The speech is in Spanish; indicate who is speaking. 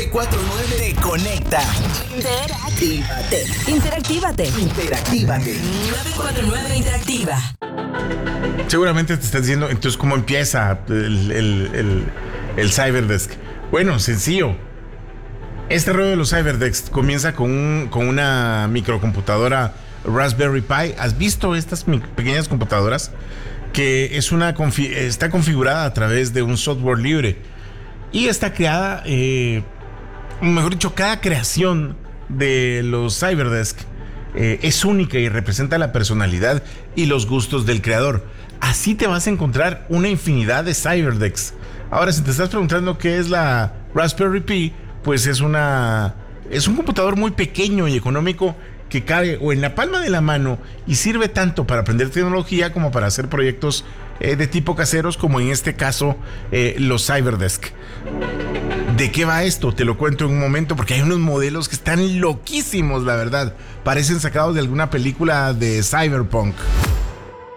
Speaker 1: 949 te conecta.
Speaker 2: Interactívate.
Speaker 1: 949 Interactiva.
Speaker 3: Seguramente te estás diciendo, entonces, ¿cómo empieza el Cyberdesk? Bueno, sencillo. Este rollo de los Cyberdesk comienza con una microcomputadora Raspberry Pi. ¿Has visto estas pequeñas computadoras? Que está configurada a través de un software libre. Y está creada, mejor dicho, cada creación de los Cyberdesk es única y representa la personalidad y los gustos del creador. Así te vas a encontrar una infinidad de Cyberdesks. Ahora, si te estás preguntando qué es la Raspberry Pi, pues es un computador muy pequeño y económico que cabe o en la palma de la mano y sirve tanto para aprender tecnología como para hacer proyectos de tipo caseros, como en este caso los Cyberdesk. ¿De qué va esto? Te lo cuento en un momento, porque hay unos modelos que están loquísimos, la verdad. Parecen sacados de alguna película de Cyberpunk.